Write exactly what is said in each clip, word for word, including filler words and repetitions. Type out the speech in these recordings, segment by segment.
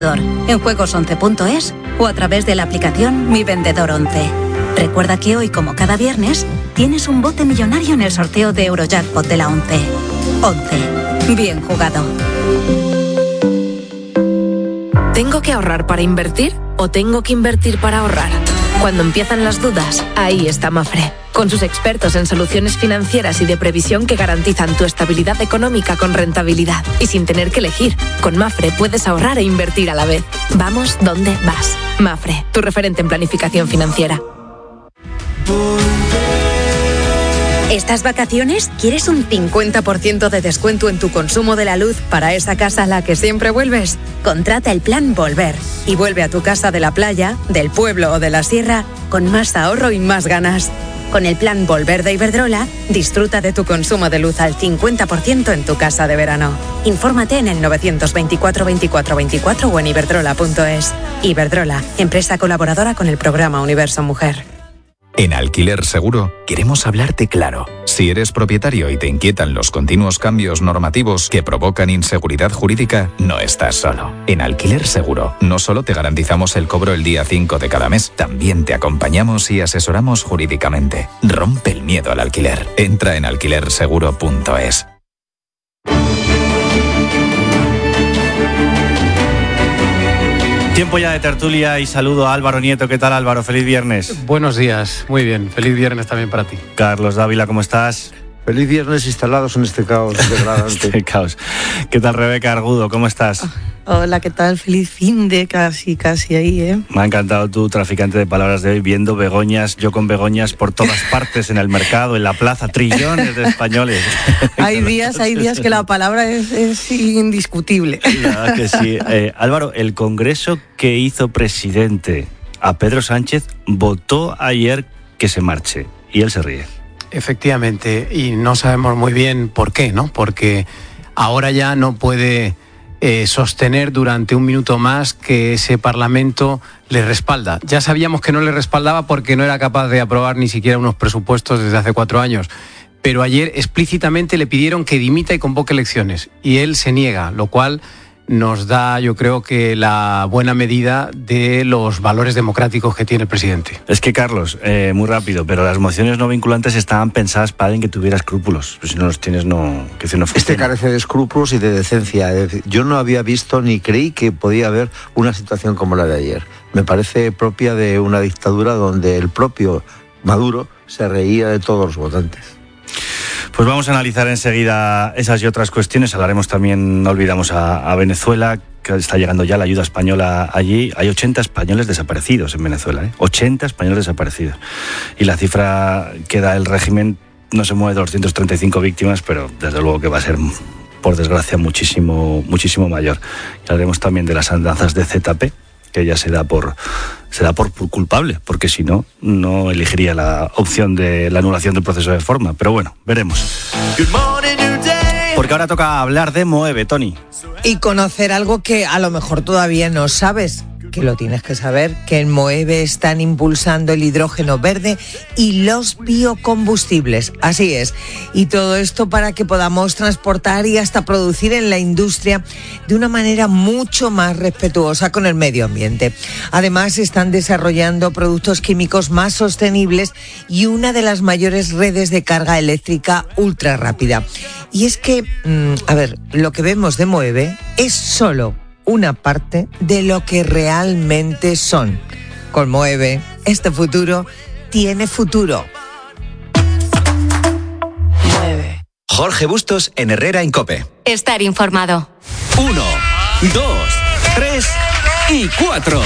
en juegos once punto es o a través de la aplicación Mi Vendedor once. Recuerda que hoy, como cada viernes, tienes un bote millonario en el sorteo de Eurojackpot de la once. once. Bien jugado. ¿Tengo que ahorrar para invertir o tengo que invertir para ahorrar? Cuando empiezan las dudas, ahí está Mafre, con sus expertos en soluciones financieras y de previsión que garantizan tu estabilidad económica con rentabilidad y sin tener que elegir. Con Mafre puedes ahorrar e invertir a la vez. Vamos donde vas. Mafre, tu referente en planificación financiera. ¿Estas vacaciones quieres un cincuenta por ciento de descuento en tu consumo de la luz para esa casa a la que siempre vuelves? Contrata el plan Volver y vuelve a tu casa de la playa, del pueblo o de la sierra con más ahorro y más ganas. Con el plan Volver de Iberdrola, disfruta de tu consumo de luz al cincuenta por ciento en tu casa de verano. Infórmate en el novecientos veinticuatro veinticuatro veinticuatro o en iberdrola punto es. Iberdrola, empresa colaboradora con el programa Universo Mujer. En Alquiler Seguro queremos hablarte claro. Si eres propietario y te inquietan los continuos cambios normativos que provocan inseguridad jurídica, no estás solo. En Alquiler Seguro no solo te garantizamos el cobro el día cinco de cada mes, también te acompañamos y asesoramos jurídicamente. Rompe el miedo al alquiler. Entra en alquiler seguro punto es. Tiempo ya de tertulia y saludo a Álvaro Nieto. ¿Qué tal, Álvaro? Feliz viernes. Buenos días, muy bien. Feliz viernes también para ti. Carlos Dávila, ¿cómo estás? Feliz viernes instalados en este caos degradante. Este caos. ¿Qué tal, Rebeca Argudo? ¿Cómo estás? Hola, ¿qué tal? Feliz fin de casi, casi ahí, ¿eh? Me ha encantado tu traficante de palabras de hoy, viendo begoñas, yo con begoñas por todas partes, en el mercado, en la plaza, trillones de españoles. Hay días, hay días que la palabra es, es indiscutible. La verdad que sí. Eh, Álvaro, el Congreso que hizo presidente a Pedro Sánchez votó ayer que se marche, y él se ríe. Efectivamente, y no sabemos muy bien por qué, ¿no? Porque ahora ya no puede eh, sostener durante un minuto más que ese Parlamento le respalda. Ya sabíamos que no le respaldaba porque no era capaz de aprobar ni siquiera unos presupuestos desde hace cuatro años. Pero ayer explícitamente le pidieron que dimita y convoque elecciones. Y él se niega, lo cual nos da, yo creo que, la buena medida de los valores democráticos que tiene el presidente. Es que, Carlos, eh, muy rápido, pero las mociones no vinculantes estaban pensadas para alguien que tuviera escrúpulos. Pues si no los tienes, no... Que no este carece de escrúpulos y de decencia. Yo no había visto ni creí que podía haber una situación como la de ayer. Me parece propia de una dictadura donde el propio Maduro se reía de todos los votantes. Pues vamos a analizar enseguida esas y otras cuestiones. Hablaremos también, no olvidamos, a, a Venezuela, que está llegando ya la ayuda española allí. Hay ochenta españoles desaparecidos en Venezuela, ¿eh? ochenta españoles desaparecidos. Y la cifra que da el régimen no se mueve de doscientas treinta y cinco víctimas, pero desde luego que va a ser, por desgracia, muchísimo, muchísimo mayor. Y hablaremos también de las andanzas de Z P, que ya se da por se da por, por culpable, porque si no, no elegiría la opción de la anulación del proceso de reforma. Pero bueno, veremos. Porque ahora toca hablar de Moeve, Tony. Y conocer algo que a lo mejor todavía no sabes, que lo tienes que saber, que en Moeve están impulsando el hidrógeno verde y los biocombustibles. Así es. Y todo esto para que podamos transportar y hasta producir en la industria de una manera mucho más respetuosa con el medio ambiente. Además, están desarrollando productos químicos más sostenibles y una de las mayores redes de carga eléctrica ultra rápida. Y es que, mmm, a ver, lo que vemos de Moeve es solo una parte de lo que realmente son. Con Moeve, este futuro tiene futuro. Mueve. Jorge Bustos en Herrera en COPE. Estar informado. Uno, dos, tres y cuatro.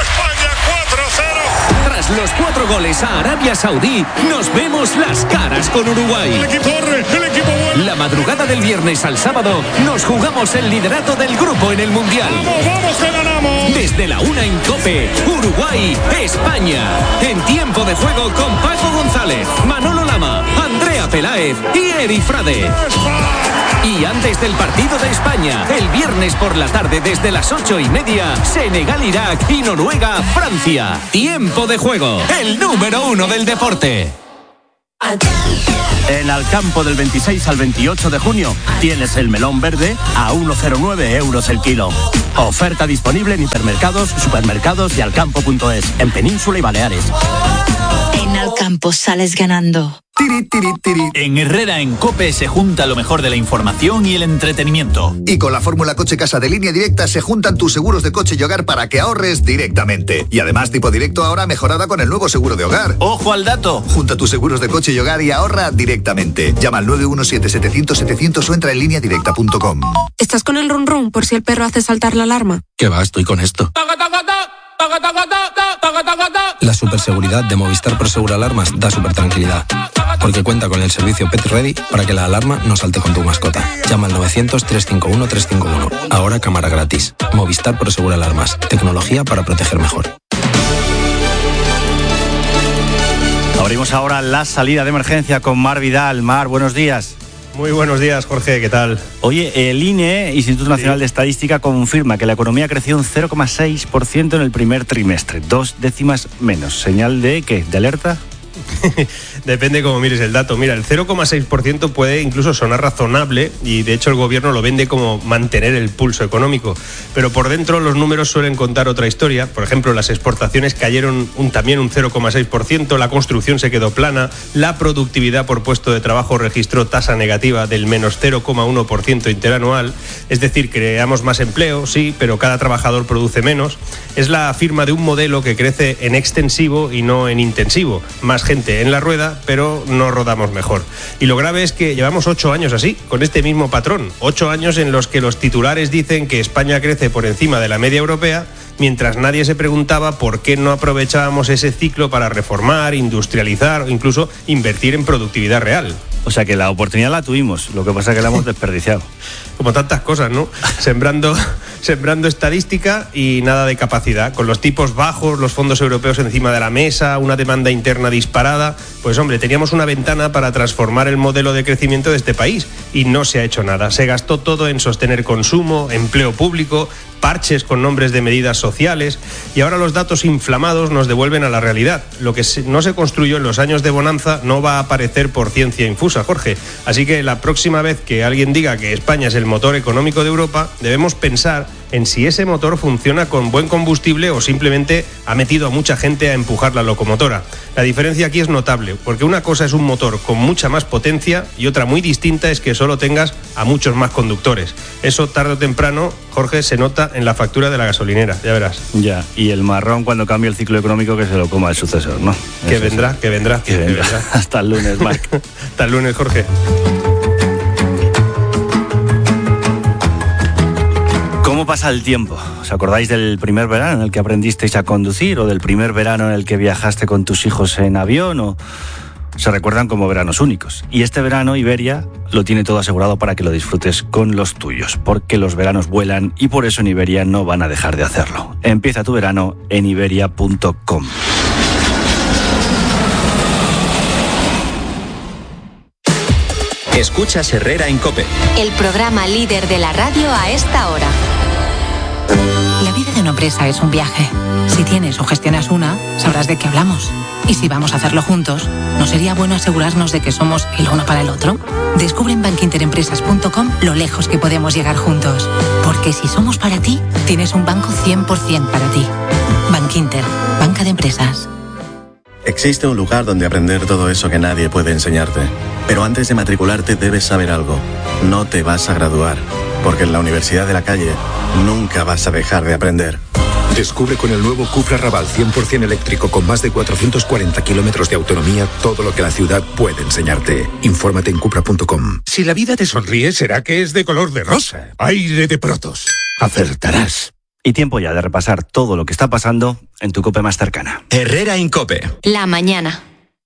Tras los cuatro goles a Arabia Saudí, nos vemos las caras con Uruguay. El equipo corre, el equipo vuelve. La madrugada del viernes al sábado nos jugamos el liderato del grupo en el Mundial. ¡Vamos, vamos, que ganamos! Desde la una en COPE, Uruguay, España. En tiempo de juego con Paco González, Manolo Lama, Andrea Peláez y Eri Frade. Y antes del partido de España, el viernes por la tarde desde las ocho y media, Senegal-Irak y Noruega-Francia. Tiempo de juego, el número uno del deporte. En Alcampo del veintiséis al veintiocho de junio tienes el melón verde a uno coma cero nueve euros el kilo. Oferta disponible en hipermercados, supermercados y alcampo punto es, en Península y Baleares. En Alcampo sales ganando. Tiri, tiri, tiri. En Herrera en COPE se junta lo mejor de la información y el entretenimiento. Y con la fórmula Coche Casa de Línea Directa se juntan tus seguros de coche y hogar para que ahorres directamente. Y además tipo directo ahora mejorada con el nuevo seguro de hogar. ¡Ojo al dato! Junta tus seguros de coche y hogar y ahorra directamente. Llama al nueve uno siete, setecientos, setecientos o entra en línea directa punto com. ¿Estás con el run run por si el perro hace saltar la alarma? ¿Qué va? Estoy con esto. La superseguridad de Movistar Prosegur Alarmas da super tranquilidad, porque cuenta con el servicio Pet Ready para que la alarma no salte con tu mascota. Llama al novecientos, trescientos cincuenta y uno, trescientos cincuenta y uno. Ahora cámara gratis. Movistar Prosegur Alarmas. Tecnología para proteger mejor. Abrimos ahora la salida de emergencia con Mar Vidal. Mar, buenos días. Muy buenos días, Jorge, ¿qué tal? Oye, el I N E, Instituto Nacional sí. de Estadística, confirma que la economía creció un cero coma seis por ciento en el primer trimestre, dos décimas menos. ¿Señal de qué? ¿De alerta? Depende cómo mires el dato. Mira, el cero coma seis por ciento puede incluso sonar razonable y de hecho el gobierno lo vende como mantener el pulso económico, pero por dentro los números suelen contar otra historia. Por ejemplo, las exportaciones cayeron un, también un cero coma seis por ciento, la construcción se quedó plana, la productividad por puesto de trabajo registró tasa negativa del menos cero coma uno por ciento interanual, es decir, creamos más empleo, sí, pero cada trabajador produce menos. Es la firma de un modelo que crece en extensivo y no en intensivo. Más gente en la rueda, pero no rodamos mejor. Y lo grave es que llevamos ocho años así, con este mismo patrón. Ocho años en los que los titulares dicen que España crece por encima de la media europea, mientras nadie se preguntaba por qué no aprovechábamos ese ciclo para reformar, industrializar o incluso invertir en productividad real. O sea que la oportunidad la tuvimos, lo que pasa es que la hemos desperdiciado. Como tantas cosas, ¿no? Sembrando, sembrando estadística y nada de capacidad. Con los tipos bajos, los fondos europeos encima de la mesa, una demanda interna disparada, pues hombre, teníamos una ventana para transformar el modelo de crecimiento de este país y no se ha hecho nada. Se gastó todo en sostener consumo, empleo público, parches con nombres de medidas sociales y ahora los datos inflamados nos devuelven a la realidad. Lo que no se construyó en los años de bonanza no va a aparecer por ciencia infusa, Jorge. Así que la próxima vez que alguien diga que España es el motor económico de Europa, debemos pensar en si ese motor funciona con buen combustible o simplemente ha metido a mucha gente a empujar la locomotora. La diferencia aquí es notable, porque una cosa es un motor con mucha más potencia y otra muy distinta es que solo tengas a muchos más conductores. Eso tarde o temprano, Jorge, se nota en la factura de la gasolinera, ya verás. Ya, y el marrón cuando cambie el ciclo económico que se lo coma el sucesor, ¿no? Que vendrá, es. que vendrá, que vendrá. Que vendrá. Hasta el lunes, Marc. Hasta el lunes, Jorge. ¿Cómo pasa el tiempo? ¿Os acordáis del primer verano en el que aprendisteis a conducir o del primer verano en el que viajaste con tus hijos en avión? O se recuerdan como veranos únicos. Y este verano Iberia lo tiene todo asegurado para que lo disfrutes con los tuyos, porque los veranos vuelan y por eso en Iberia no van a dejar de hacerlo. Empieza tu verano en iberia punto com. Escuchas Herrera en COPE. El programa líder de la radio a esta hora. La vida de una empresa es un viaje. Si tienes o gestionas una, sabrás de qué hablamos. Y si vamos a hacerlo juntos, ¿no sería bueno asegurarnos de que somos el uno para el otro? Descubre en bank inter empresas punto com lo lejos que podemos llegar juntos. Porque si somos para ti, tienes un banco cien por ciento para ti. Bankinter, banca de empresas. Existe un lugar donde aprender todo eso que nadie puede enseñarte. Pero antes de matricularte debes saber algo. No te vas a graduar, porque en la Universidad de la Calle nunca vas a dejar de aprender. Descubre con el nuevo Cupra Raval cien por ciento eléctrico con más de cuatrocientos cuarenta kilómetros de autonomía todo lo que la ciudad puede enseñarte. Infórmate en cupra punto com. Si la vida te sonríe, será que es de color de rosa. Aire de Protos. Acertarás. Y tiempo ya de repasar todo lo que está pasando en tu COPE más cercana. Herrera en COPE. La mañana.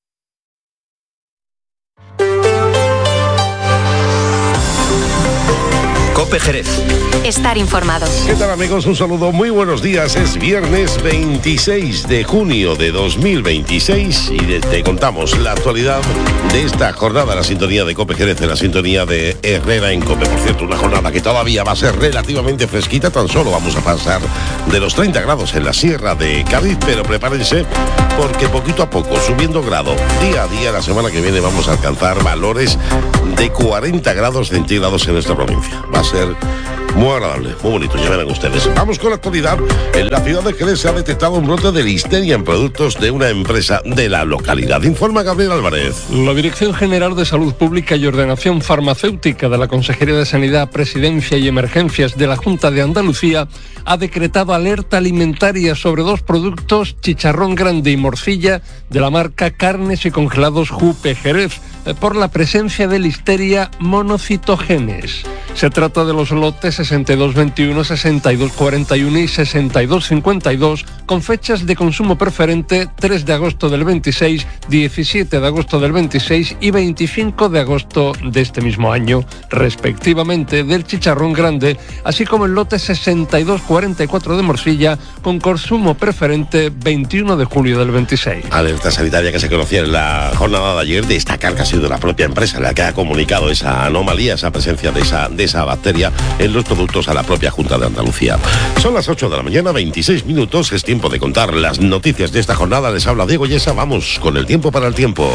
COPE Jerez. Estar informado. ¿Qué tal, amigos? Un saludo, muy buenos días. Es viernes veintiséis de junio de dos mil veintiséis y de, te contamos la actualidad de esta jornada, la sintonía de COPE Jerez, la sintonía de Herrera en COPE. Por cierto, una jornada que todavía va a ser relativamente fresquita, tan solo vamos a pasar de los treinta grados en la sierra de Cádiz, pero prepárense porque poquito a poco, subiendo grado, día a día, la semana que viene vamos a alcanzar valores de cuarenta grados centígrados en esta provincia. Va a ser Muy agradable, muy bonito, ya verán ustedes. Vamos con la actualidad. En la ciudad de Jerez se ha detectado un brote de listeria en productos de una empresa de la localidad. Informa Gabriel Álvarez. La Dirección General de Salud Pública y Ordenación Farmacéutica de la Consejería de Sanidad, Presidencia y Emergencias de la Junta de Andalucía ha decretado alerta alimentaria sobre dos productos, chicharrón grande y morcilla, de la marca Carnes y Congelados Jupe Jerez, por la presencia de listeria monocitogenes. Se trata de los lotes sesenta y dos veintiuno, sesenta y dos cuarenta y uno y sesenta y dos cincuenta y dos, con fechas de consumo preferente tres de agosto del veintiséis, diecisiete de agosto del veintiséis y veinticinco de agosto de este mismo año, respectivamente, del chicharrón grande, así como el lote sesenta y dos cuarenta y cuatro de morcilla, con consumo preferente veintiuno de julio del veintiséis. Alerta sanitaria que se conocía en la jornada de ayer. Destacar que ha sido la propia empresa la que ha comunicado esa anomalía, esa presencia de esa, de esa bacteria en los productos a la propia Junta de Andalucía. Son las ocho de la mañana, veintiséis minutos. Es tiempo de contar las noticias de esta jornada. Les habla Diego Yesa. Vamos con el tiempo para el tiempo.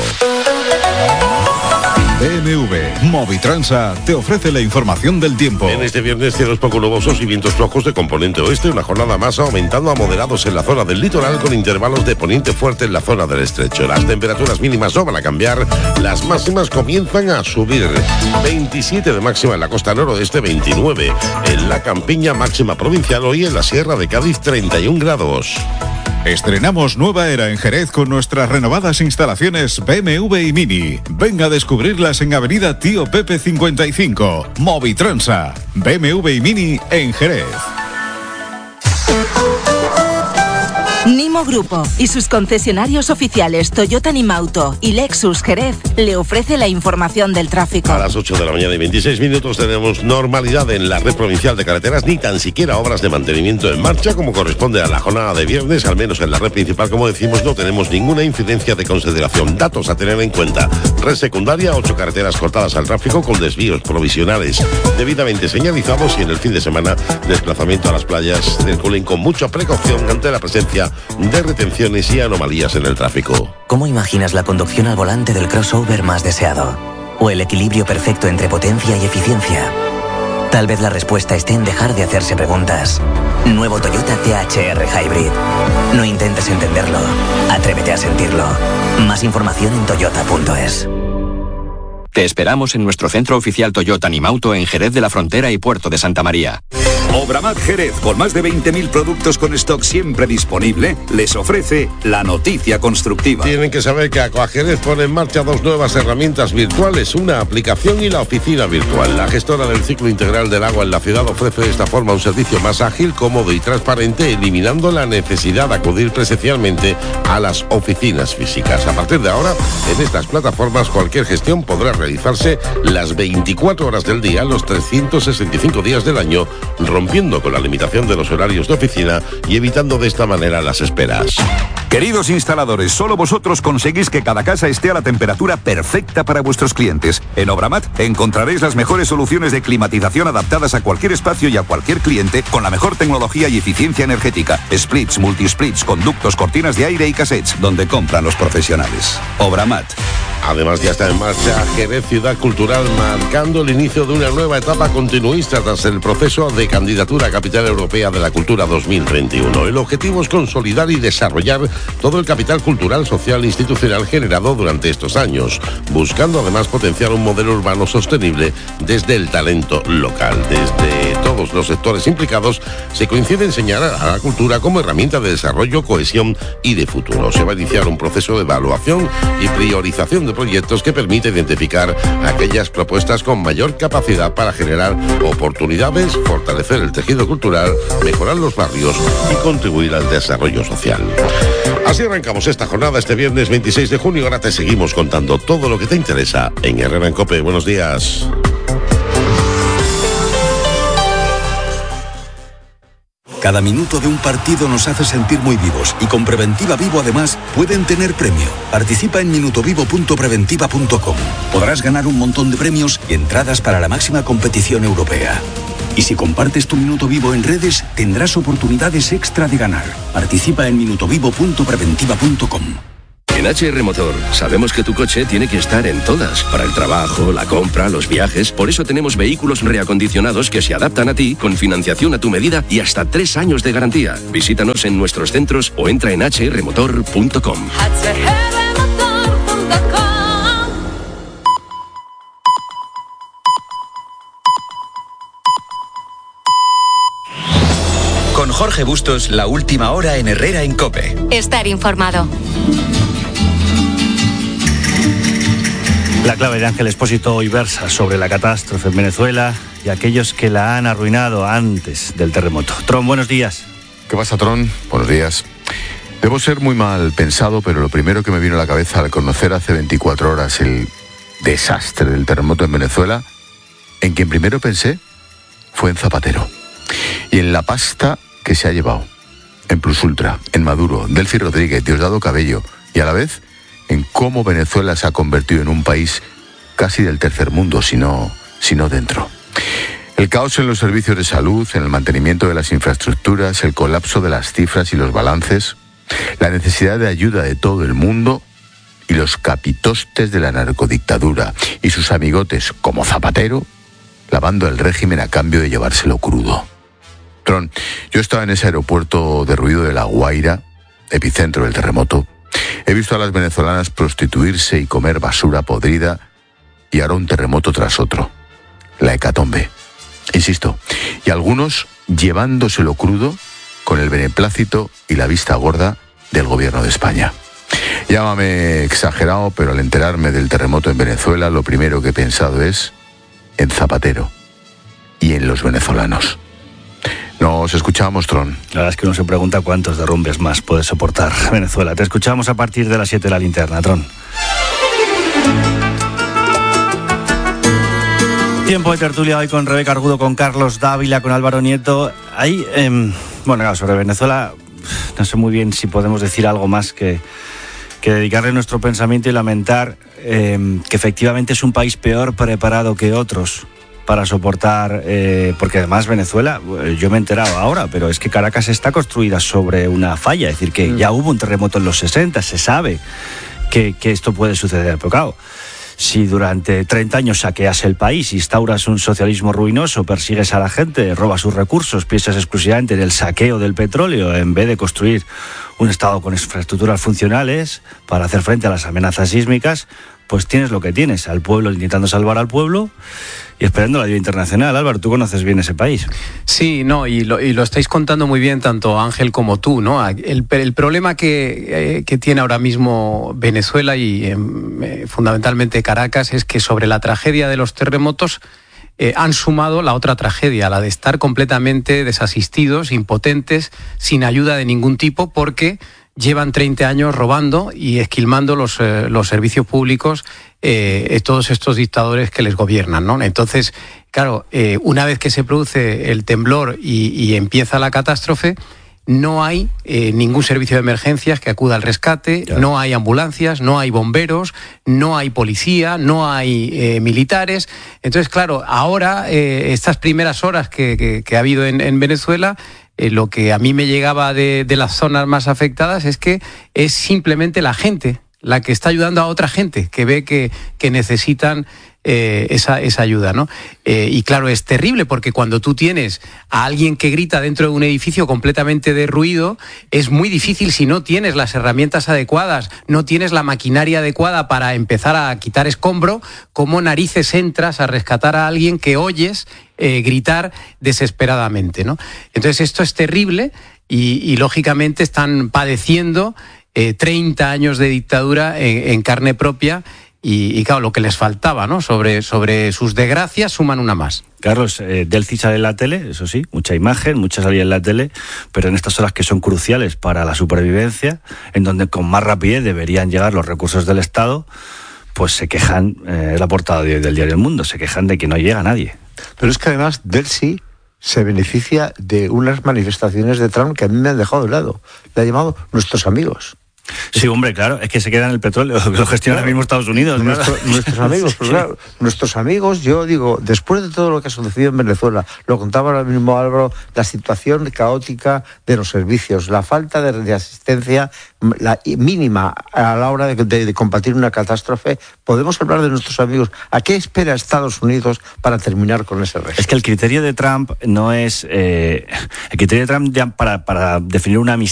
B M W Movitransa te ofrece la información del tiempo. En este viernes, cielos poco nubosos y vientos flojos de componente oeste, una jornada más aumentando a moderados en la zona del litoral, con intervalos de poniente fuerte en la zona del estrecho. Las temperaturas mínimas no van a cambiar, las máximas comienzan a subir. veintisiete de máxima en la costa noroeste, veintinueve en la campiña, máxima provincial hoy en la Sierra de Cádiz, treinta y un grados. Estrenamos nueva era en Jerez con nuestras renovadas instalaciones B M W y Mini. Venga a descubrirlas en Avenida Tío Pepe cincuenta y cinco. Movitransa, B M W y Mini en Jerez. Nimo Grupo y sus concesionarios oficiales Toyota Nimauto y Lexus Jerez le ofrece la información del tráfico. A las ocho de la mañana y veintiséis minutos tenemos normalidad en la red provincial de carreteras, ni tan siquiera obras de mantenimiento en marcha como corresponde a la jornada de viernes. Al menos en la red principal, como decimos, no tenemos ninguna incidencia de consideración. Datos a tener en cuenta: red secundaria, ocho carreteras cortadas al tráfico con desvíos provisionales debidamente señalizados, y en el fin de semana desplazamiento a las playas. Circulen con mucha precaución ante la presencia de retenciones y anomalías en el tráfico. ¿Cómo imaginas la conducción al volante del crossover más deseado? ¿O el equilibrio perfecto entre potencia y eficiencia? Tal vez la respuesta esté en dejar de hacerse preguntas. Nuevo Toyota T H R Hybrid. No intentes entenderlo, atrévete a sentirlo. Más información en toyota punto es. Te esperamos en nuestro centro oficial Toyota Nimauto en Jerez de la Frontera y Puerto de Santa María. Obramat Jerez, con más de veinte mil productos con stock siempre disponible, les ofrece la noticia constructiva. Tienen que saber que Aquajerez pone en marcha dos nuevas herramientas virtuales, una aplicación y la oficina virtual. La gestora del ciclo integral del agua en la ciudad ofrece de esta forma un servicio más ágil, cómodo y transparente, eliminando la necesidad de acudir presencialmente a las oficinas físicas. A partir de ahora, en estas plataformas cualquier gestión podrá realizarse las veinticuatro horas del día, los trescientos sesenta y cinco días del año, rompiendo con la limitación de los horarios de oficina y evitando de esta manera las esperas. Queridos instaladores, solo vosotros conseguís que cada casa esté a la temperatura perfecta para vuestros clientes. En Obramat encontraréis las mejores soluciones de climatización adaptadas a cualquier espacio y a cualquier cliente, con la mejor tecnología y eficiencia energética. Splits, multisplits, conductos, cortinas de aire y cassettes, donde compran los profesionales. Obramat. Además, ya está en marcha Jerez Ciudad Cultural, marcando el inicio de una nueva etapa continuista tras el proceso de candidatura a Capital Europea de la Cultura dos mil treinta y uno. El objetivo es consolidar y desarrollar todo el capital cultural, social e institucional generado durante estos años, buscando además potenciar un modelo urbano sostenible desde el talento local. Desde todos los sectores implicados se coincide en señalar a la cultura como herramienta de desarrollo, cohesión y de futuro. Se va a iniciar un proceso de evaluación y priorización de proyectos que permite identificar aquellas propuestas con mayor capacidad para generar oportunidades, fortalecer el tejido cultural, mejorar los barrios y contribuir al desarrollo social. Así arrancamos esta jornada este viernes veintiséis de junio. Ahora te seguimos contando todo lo que te interesa en Herrera en COPE. Buenos días. Cada minuto de un partido nos hace sentir muy vivos, y con Preventiva Vivo además pueden tener premio. Participa en minutovivo punto preventiva punto com. Podrás ganar un montón de premios y entradas para la máxima competición europea. Y si compartes tu minuto vivo en redes, tendrás oportunidades extra de ganar. Participa en minutovivo punto preventiva punto com. En H R Motor sabemos que tu coche tiene que estar en todas, para el trabajo, la compra, los viajes. Por eso tenemos vehículos reacondicionados que se adaptan a ti, con financiación a tu medida y hasta tres años de garantía. Visítanos en nuestros centros o entra en h r motor punto com. Con Jorge Bustos, la última hora en Herrera en COPE. Estar informado. La clave de Ángel Expósito hoy versa sobre la catástrofe en Venezuela y aquellos que la han arruinado antes del terremoto. Tron, buenos días. ¿Qué pasa, Tron? Buenos días. Debo ser muy mal pensado, pero lo primero que me vino a la cabeza al conocer hace veinticuatro horas el desastre del terremoto en Venezuela, en quien primero pensé fue en Zapatero y en la pasta que se ha llevado, en Plus Ultra, en Maduro, Delcy Rodríguez, Diosdado Cabello, y a la vez en cómo Venezuela se ha convertido en un país casi del tercer mundo, si no, si no dentro. El caos en los servicios de salud, en el mantenimiento de las infraestructuras, el colapso de las cifras y los balances, la necesidad de ayuda de todo el mundo y los capitostes de la narcodictadura y sus amigotes como Zapatero, lavando el régimen a cambio de llevárselo crudo. Tron, yo estaba en ese aeropuerto derruido de La Guaira, epicentro del terremoto. He visto a las venezolanas prostituirse y comer basura podrida, y ahora un terremoto tras otro. La hecatombe. Insisto, y algunos llevándoselo crudo con el beneplácito y la vista gorda del gobierno de España. Llámame exagerado, pero al enterarme del terremoto en Venezuela, lo primero que he pensado es en Zapatero y en los venezolanos. Nos escuchamos, Tron. La verdad es que uno se pregunta cuántos derrumbes más puede soportar Venezuela. Te escuchamos a partir de las siete de la linterna, Tron. Tiempo de tertulia hoy con Rebeca Argudo, con Carlos Dávila, con Álvaro Nieto. Ahí, eh, bueno, claro, sobre Venezuela, no sé muy bien si podemos decir algo más que, que dedicarle nuestro pensamiento y lamentar eh, que efectivamente es un país peor preparado que otros para soportar, eh, porque además Venezuela, yo me he enterado ahora, pero es que Caracas está construida sobre una falla, es decir, que mm. ya hubo un terremoto en los sesenta, se sabe que, que esto puede suceder, pero claro, si durante treinta años saqueas el país, instauras un socialismo ruinoso, persigues a la gente, robas sus recursos, piensas exclusivamente en el saqueo del petróleo en vez de construir un Estado con infraestructuras funcionales para hacer frente a las amenazas sísmicas, pues tienes lo que tienes, al pueblo intentando salvar al pueblo y esperando la ayuda internacional. Álvaro, tú conoces bien ese país. Sí, no, y lo, y lo estáis contando muy bien tanto Ángel como tú, ¿no? El, el problema que, eh, que tiene ahora mismo Venezuela y eh, fundamentalmente Caracas es que sobre la tragedia de los terremotos eh, han sumado la otra tragedia, la de estar completamente desasistidos, impotentes, sin ayuda de ningún tipo, porque llevan treinta años robando y esquilmando los, eh, los servicios públicos eh, todos estos dictadores que les gobiernan, ¿no? Entonces, claro, eh, una vez que se produce el temblor y, y empieza la catástrofe, no hay eh, ningún servicio de emergencias que acuda al rescate, claro. No hay ambulancias, no hay bomberos, no hay policía, no hay eh, militares. Entonces, claro, ahora, eh, estas primeras horas que, que, que ha habido en, en Venezuela, Eh, lo que a mí me llegaba de, de las zonas más afectadas es que es simplemente la gente la que está ayudando a otra gente que ve que, que necesitan eh, esa, esa ayuda, ¿no? Eh, y claro, es terrible porque cuando tú tienes a alguien que grita dentro de un edificio completamente derruido, es muy difícil si no tienes las herramientas adecuadas, no tienes la maquinaria adecuada para empezar a quitar escombro, ¿cómo narices entras a rescatar a alguien que oyes eh, gritar desesperadamente, ¿no? Entonces esto es terrible y, y lógicamente están padeciendo eh, treinta años de dictadura en, en carne propia. Y, y claro, lo que les faltaba, ¿no? Sobre, sobre sus desgracias suman una más. Carlos, eh, Delcy sale en la tele, eso sí, mucha imagen, mucha salida en la tele, pero en estas horas que son cruciales para la supervivencia, en donde con más rapidez deberían llegar los recursos del Estado, pues se quejan, eh, es la portada de, del diario El Mundo, se quejan de que no llega nadie. Pero es que además Delcy se beneficia de unas manifestaciones de Trump que a mí me han dejado de lado. Le ha llamado nuestros amigos. Sí, hombre, claro, es que se queda en el petróleo, que lo gestiona ahora mismo Estados Unidos. Nuestro, claro. Nuestros amigos, pues claro, nuestros amigos, yo digo, después de todo lo que ha sucedido en Venezuela, lo contaba ahora mismo Álvaro, la situación caótica de los servicios, la falta de, de asistencia la mínima a la hora de, de, de combatir una catástrofe, podemos hablar de nuestros amigos. ¿A qué espera Estados Unidos para terminar con ese régimen? Es que el criterio de Trump no es... Eh, el criterio de Trump para, para definir una amistad